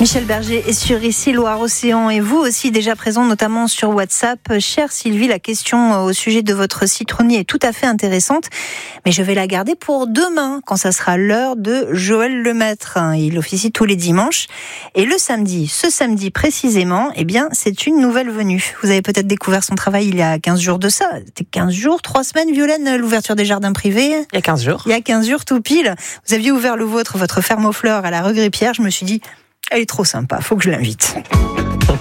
Michel Berger est sur ici Loire-Océan et vous aussi déjà présent notamment sur WhatsApp. Chère Sylvie, la question au sujet de votre citronnier est tout à fait intéressante, mais je vais la garder pour demain quand ça sera l'heure de Joël Lemaître. Il officie tous les dimanches et le samedi, ce samedi précisément, eh bien c'est une nouvelle venue. Vous avez peut-être découvert son travail il y a 15 jours de ça. C'était 15 jours, 3 semaines, Violaine, l'ouverture des jardins privés. Il y a 15 jours. Il y a 15 jours tout pile. Vous aviez ouvert le vôtre, votre ferme aux fleurs à la Regrippière. Je me suis dit, elle est trop sympa, faut que je l'invite.